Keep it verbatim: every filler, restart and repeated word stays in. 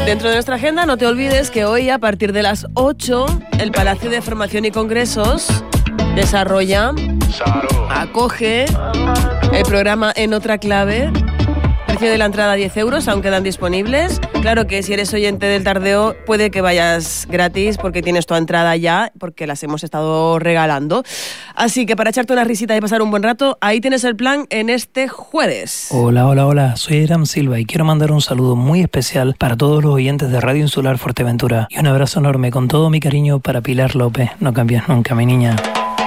Dentro de nuestra agenda, no te olvides que hoy, a partir de las ocho, el Palacio de Formación y Congresos desarrolla, acoge el programa En Otra Clave. Precio de la entrada diez euros, aún quedan disponibles. Claro que si eres oyente del Tardeo, puede que vayas gratis porque tienes tu entrada ya, porque las hemos estado regalando. Así que para echarte una risita y pasar un buen rato, ahí tienes el plan en este jueves. Hola, hola, hola, soy Aram Silva y quiero mandar un saludo muy especial para todos los oyentes de Radio Insular Fuerteventura y un abrazo enorme con todo mi cariño para Pilar López. No cambies nunca, mi niña.